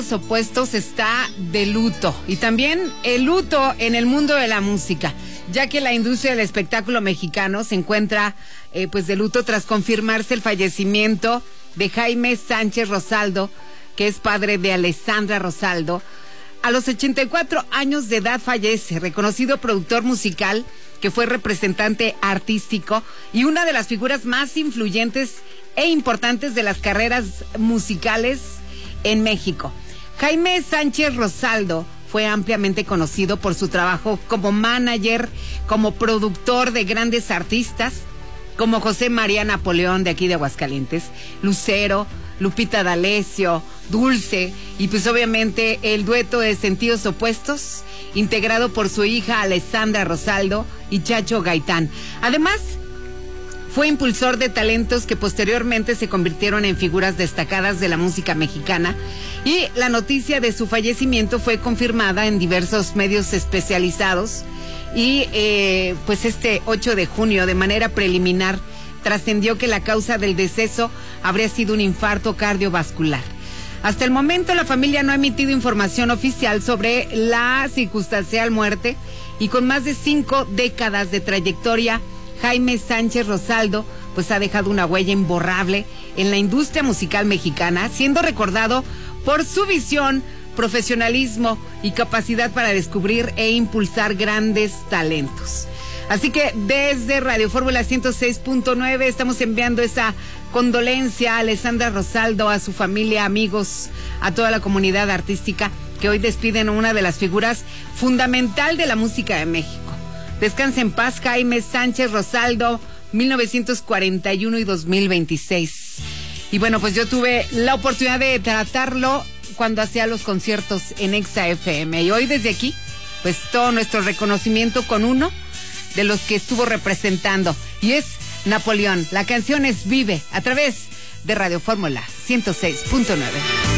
Opuestos está de luto, y también el luto en el mundo de la música, ya que la industria del espectáculo mexicano se encuentra pues de luto tras confirmarse el fallecimiento de Jaime Sánchez Rosaldo, que es padre de Alessandra Rosaldo. A los 84 años de edad fallece, reconocido productor musical que fue representante artístico y una de las figuras más influyentes e importantes de las carreras musicales en México. Jaime Sánchez Rosaldo fue ampliamente conocido por su trabajo como manager, como productor de grandes artistas, como José María Napoleón de aquí de Aguascalientes, Lucero, Lupita D'Alessio, Dulce y pues obviamente el dueto de Sentidos Opuestos, integrado por su hija Alessandra Rosaldo y Chacho Gaitán. Además, fue impulsor de talentos que posteriormente se convirtieron en figuras destacadas de la música mexicana, y la noticia de su fallecimiento fue confirmada en diversos medios especializados y pues este 8 de junio de manera preliminar trascendió que la causa del deceso habría sido un infarto cardiovascular. Hasta el momento la familia no ha emitido información oficial sobre la circunstancial muerte, y con más de 5 décadas de trayectoria, Jaime Sánchez Rosaldo pues ha dejado una huella imborrable en la industria musical mexicana, siendo recordado por su visión, profesionalismo y capacidad para descubrir e impulsar grandes talentos. Así que desde Radio Fórmula 106.9 estamos enviando esa condolencia a Alessandra Rosaldo, a su familia, amigos, a toda la comunidad artística que hoy despiden a una de las figuras fundamental de la música de México. Descansa en paz, Jaime Sánchez Rosaldo, 1941 y 2026. Y bueno, pues yo tuve la oportunidad de tratarlo cuando hacía los conciertos en Exa FM. Y hoy desde aquí, pues todo nuestro reconocimiento con uno de los que estuvo representando. Y es Napoleón. La canción es Vive, a través de Radio Fórmula 106.9.